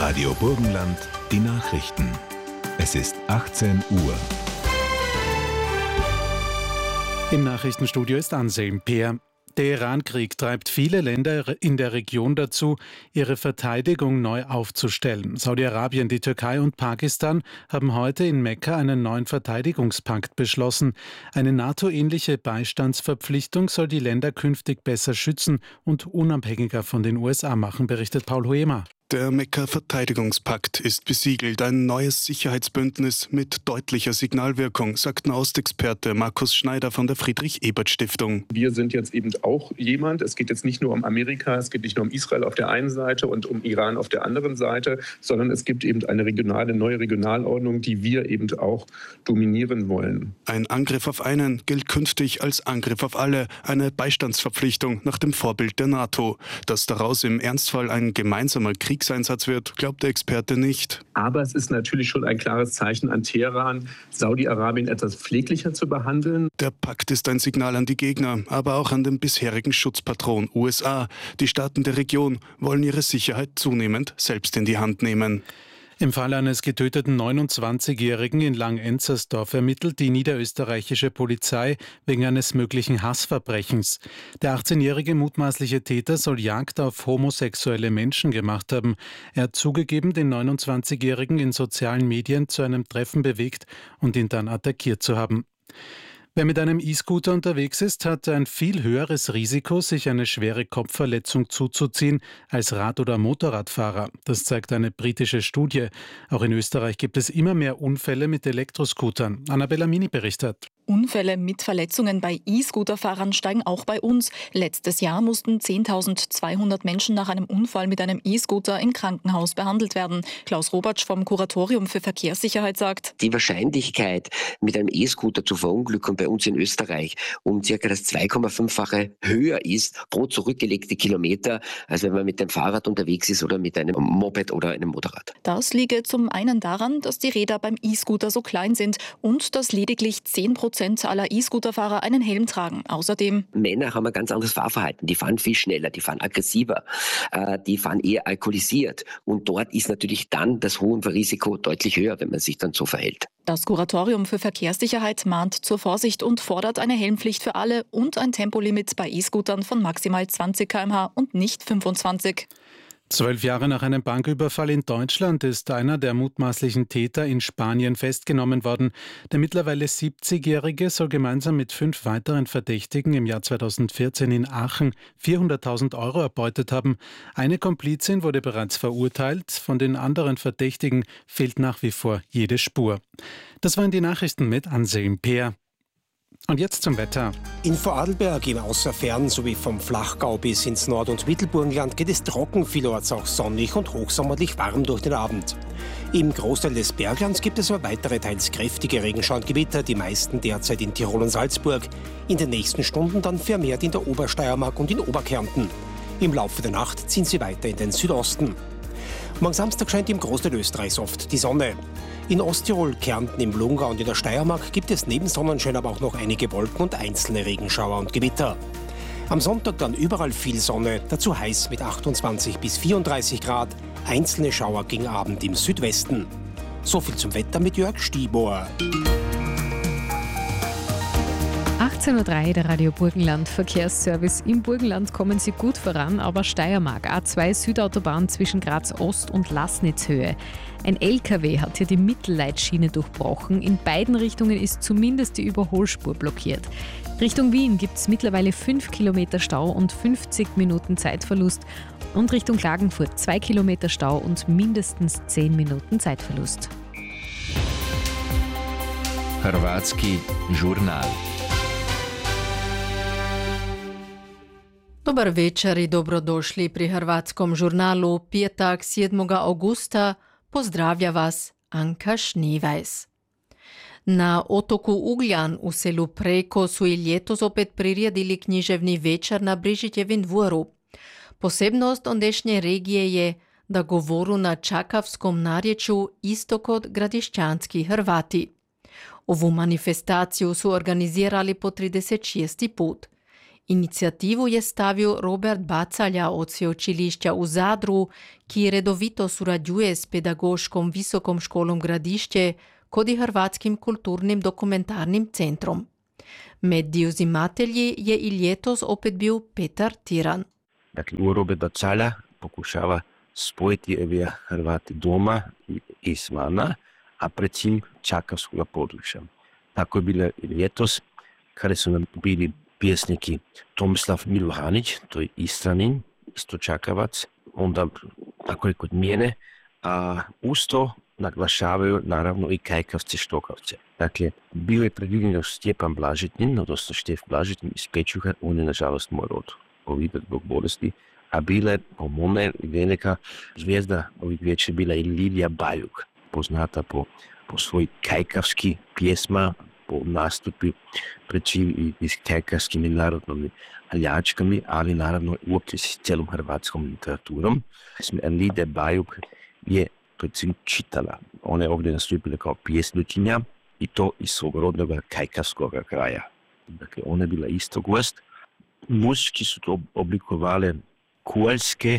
Radio Burgenland, die Nachrichten. Es ist 18 Uhr. Im Nachrichtenstudio ist Anselm Peer. Der Iran-Krieg treibt viele Länder in der Region dazu, ihre Verteidigung neu aufzustellen. Saudi-Arabien, die Türkei und Pakistan haben heute in Mekka einen neuen Verteidigungspakt beschlossen. Eine NATO-ähnliche Beistandsverpflichtung soll die Länder künftig besser schützen und unabhängiger von den USA machen, berichtet Paul Huemer. Der Mekka-Verteidigungspakt ist besiegelt, ein neues Sicherheitsbündnis mit deutlicher Signalwirkung, sagt Nahostexperte Markus Schneider von der Friedrich-Ebert-Stiftung. Wir sind jetzt eben auch jemand, es geht jetzt nicht nur um Amerika, es geht nicht nur um Israel auf der einen Seite und um Iran auf der anderen Seite, sondern es gibt eben eine neue Regionalordnung, die wir eben auch dominieren wollen. Ein Angriff auf einen gilt künftig als Angriff auf alle, eine Beistandsverpflichtung nach dem Vorbild der NATO. Dass daraus im Ernstfall ein gemeinsamer Kriegseinsatz wird, glaubt der Experte nicht. Aber es ist natürlich schon ein klares Zeichen an Teheran, Saudi-Arabien etwas pfleglicher zu behandeln. Der Pakt ist ein Signal an die Gegner, aber auch an den bisherigen Schutzpatron USA. Die Staaten der Region wollen ihre Sicherheit zunehmend selbst in die Hand nehmen. Im Fall eines getöteten 29-Jährigen in Langenzersdorf ermittelt die niederösterreichische Polizei wegen eines möglichen Hassverbrechens. Der 18-jährige mutmaßliche Täter soll Jagd auf homosexuelle Menschen gemacht haben. Er hat zugegeben, den 29-jährigen in sozialen Medien zu einem Treffen bewegt und ihn dann attackiert zu haben. Wer mit einem E-Scooter unterwegs ist, hat ein viel höheres Risiko, sich eine schwere Kopfverletzung zuzuziehen als Rad- oder Motorradfahrer. Das zeigt eine britische Studie. Auch in Österreich gibt es immer mehr Unfälle mit Elektroscootern. Annabella Mini berichtet. Unfälle mit Verletzungen bei E-Scooter-Fahrern steigen auch bei uns. Letztes Jahr mussten 10.200 Menschen nach einem Unfall mit einem E-Scooter im Krankenhaus behandelt werden. Klaus Robatsch vom Kuratorium für Verkehrssicherheit sagt: Die Wahrscheinlichkeit, mit einem E-Scooter zu verunglücken bei uns in Österreich um circa das 2,5-fache höher ist pro zurückgelegte Kilometer, als wenn man mit dem Fahrrad unterwegs ist oder mit einem Moped oder einem Motorrad. Das liege zum einen daran, dass die Räder beim E-Scooter so klein sind und dass lediglich 10% aller E-Scooter-Fahrer einen Helm tragen. Außerdem: Männer haben ein ganz anderes Fahrverhalten. Die fahren viel schneller, die fahren aggressiver, die fahren eher alkoholisiert. Und dort ist natürlich dann das Risiko deutlich höher, wenn man sich dann so verhält. Das Kuratorium für Verkehrssicherheit mahnt zur Vorsicht und fordert eine Helmpflicht für alle und ein Tempolimit bei E-Scootern von maximal 20 km/h und nicht 25. 12 Jahre nach einem Banküberfall in Deutschland ist einer der mutmaßlichen Täter in Spanien festgenommen worden. Der mittlerweile 70-Jährige soll gemeinsam mit 5 weiteren Verdächtigen im Jahr 2014 in Aachen 400.000 € erbeutet haben. Eine Komplizin wurde bereits verurteilt. Von den anderen Verdächtigen fehlt nach wie vor jede Spur. Das waren die Nachrichten mit Anselm Peer. Und jetzt zum Wetter. In Vorarlberg, im Außerfern sowie vom Flachgau bis ins Nord- und Mittelburgenland geht es trocken, vielerorts auch sonnig und hochsommerlich warm durch den Abend. Im Großteil des Berglands gibt es aber weitere teils kräftige Regenschauer und Gewitter, die meisten derzeit in Tirol und Salzburg. In den nächsten Stunden dann vermehrt in der Obersteiermark und in Oberkärnten. Im Laufe der Nacht ziehen sie weiter in den Südosten. Morgen Samstag scheint im Großteil Österreichs oft die Sonne. In Osttirol, Kärnten, im Lungau und in der Steiermark gibt es neben Sonnenschein aber auch noch einige Wolken und einzelne Regenschauer und Gewitter. Am Sonntag dann überall viel Sonne, dazu heiß mit 28 bis 34 Grad, einzelne Schauer gegen Abend im Südwesten. So viel zum Wetter mit Jörg Stiebohr. 18.03 Uhr, der Radio Burgenland Verkehrsservice. Im Burgenland kommen Sie gut voran, aber Steiermark, A2 Südautobahn zwischen Graz Ost und Laßnitzhöhe. Ein LKW hat hier die Mittelleitschiene durchbrochen. In beiden Richtungen ist zumindest die Überholspur blockiert. Richtung Wien gibt es mittlerweile 5 Kilometer Stau und 50 Minuten Zeitverlust. Und Richtung Klagenfurt 2 Kilometer Stau und mindestens 10 Minuten Zeitverlust. Hrvatski žurnal. Dobar večer i dobrodošli pri Hrvatskom žurnalu. Petak 7. augusta pozdravlja vas Anka Šnivajs. Na otoku Ugljan u selu Preko su i ljetos opet priredili književni večer na Brižitjevim dvoru. Posebnost ondešnje regije je da govoru na čakavskom narječju isto kod gradišćanski Hrvati. Ovu manifestaciju su organizirali po 36. put. Inicijativu je stavil Robert Bacalja od sveučilišča v Zadru, ki redovito surađuje s pedagoškom visokom školom Gradišće kot i Hrvatskim kulturnim dokumentarnim centrom. Med diozimatelji je i ljetos opet bil Petar Tiran. Dakle, Robert Bacalja pokušava spojiti Hrvati doma i izvana, a predvsem čakavskoga područja. Tako je bilo i ljetos, kada su nam bili pjesniki Tomislav Milohanić, to je Istranin, isto Čakavac, onda tako je kod mene, a uz to naglašavaju naravno i Kajkavce, Štokavce. Dakle, bio je predviđeno Stjepan Blažitnin, odnosno Štef Blažitnin iz Pečuha, on je nažalost morao povibati zbog bolesti, a bila je po mome velika zvijezda ovih večer bila i Lidija Bajuk, poznata po svoj kajkavski pjesma, po nastupi predvsem i s kajkavskimi narodnimi aljačkami, ali naravno uopće s cijelom hrvatskom literaturom. Lidija Bajuk je predvsem čitala. Ona je ovdje nastupila kao pjesnikinja i to iz svog rodnog kajkavskog kraja. Dakle, ona je bila isto gost. Muški su to oblikovale kualske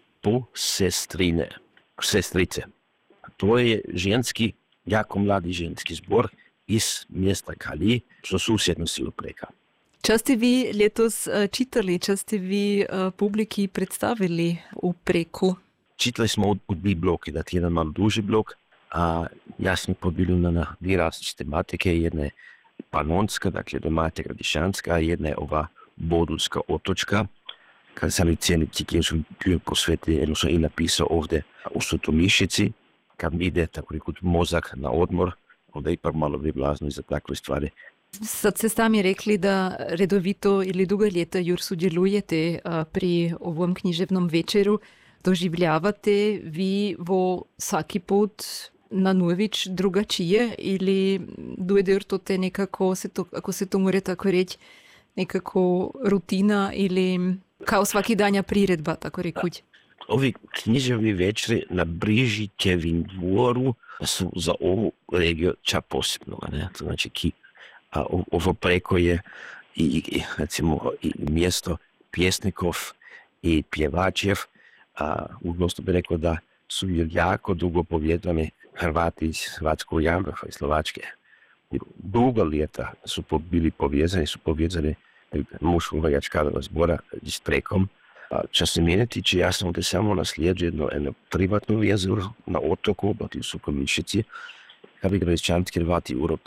sestrice. To je ženski, jako mladi ženski zbor iz mjesta Kali, što susjedno si Preka. Čo ste vi letos čitali, čo ste vi publiki predstavili v Preku? Čitali smo u dvi bloke, dakle jedan malo duži blok, a jasno podeljeno na dvije različite tematike. Jedna je panonska, dakle domata gradišanska, a jedna je ova bodulska otočka. Kad sam i cijeli ciklični dio posvetio, odnosno i napisao ovdje u Sotomišici, kad mi ide tako rekut mozak na odmor, onda ipak malo priblazno i za takve stvari. Sad ste sami rekli, da redovito ili dugo leta Jur sodelujete pri ovom književnom večeru. Doživljavate vi vo vsaki put na novič drugačije ili dojde to te nekako, ako se to more tako reći, nekako rutina ili kao svaki danja priredba, tako rekuć? Ovi književni večeri na Brižitjevim dvoru su za ovu regiju čak posebno. Ne? To znači ovo Preko je i recimo i mjesto pjesnikov i pjevačev. Uglavnom bi rekao da su jako dugo povjedani Hrvati iz Hrvatskog Jambrova i Slovačke. Dugo leta su bili povezani muškog vajačkadova zbora s Prekom. Čo se mene tiče, ja sam ovdje samo naslijedio jedno privatno vezu na otoku, u Sokomišici, kad bi gradišćanski Hrvati u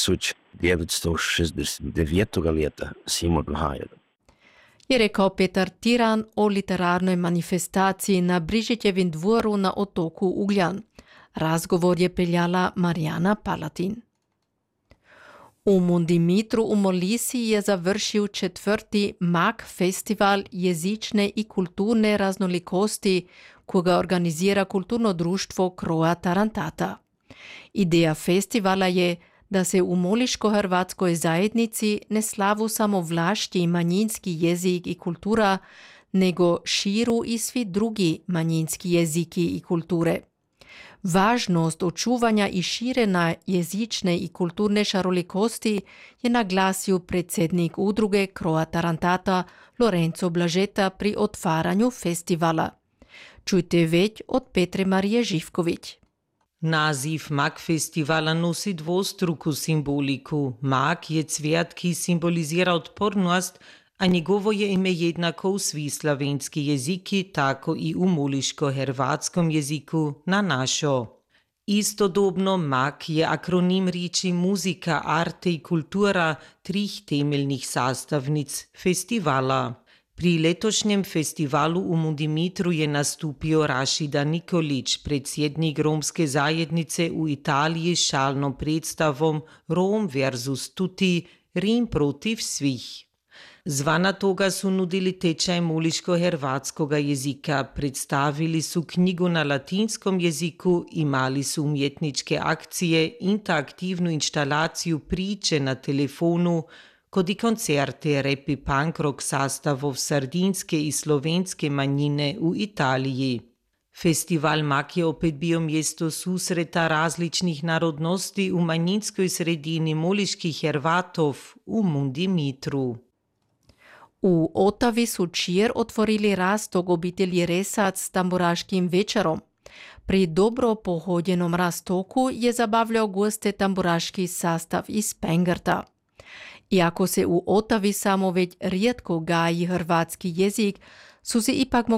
1969. leta simo dohajali. Je rekao Petar Tiran o literarnoj manifestaciji na Brižitjevim dvoru na otoku Ugljan. Razgovor je peljala Marijana Palatin. U Mundimitru u Molisi je završil 4. MAK festival jezične i kulturne raznolikosti, ko ga organizira kulturno društvo Croa Tarantata. Ideja festivala je, da se u moliško-hrvatskoj zajednici ne slavu samo vlaški manjinski jezik i kultura, nego širu i svi drugi manjinski jeziki i kulture. Važnost očuvanja i širenja jezične i kulturne šarolikosti je naglasio predsjednik udruge Croa Tarantata Lorenzo Blažeta pri otvaranju festivala. Čujte već od Petre Marije Živković. Naziv MAK festivala nosi dvostruku simboliku. MAK je cvet, ki simbolizira odpornost, a njegovo je ime jednako v svi slovenski jeziki, tako i u moliško-hrvatskom jeziku na našo. Istodobno MAK je akronim riči muzika, arte i kultura, trih temeljnih sastavnic festivala. Pri letošnjem festivalu u Mundimitru je nastupio Rašida Nikolić, predsjednik romske zajednice u Italiji s šalnom predstavom Rom versus Tuti, Rim protiv svih. Zvana toga su nudili tečaj moliško-hrvatskoga jezika, predstavili su knjigu na latinskom jeziku, imali su umjetničke akcije, interaktivnu inštalaciju priče na telefonu, kot i koncerte rap i punk rock sastavov sardinske i slovenske manjine u Italiji. Festival MAK je opet bio mjesto susreta različnih narodnosti u manjinskoj sredini moliških Hrvatov u Mundimitru. U Otavi su čir otvorili rastok obitelji Resac s tamburaškim večerom. Pri dobro pohodjenom rastoku je zabavljao goste tamburaški sastav iz Pengerta. Iako se u Otavi samo već rijetko gaji hrvatski jezik, su se ipak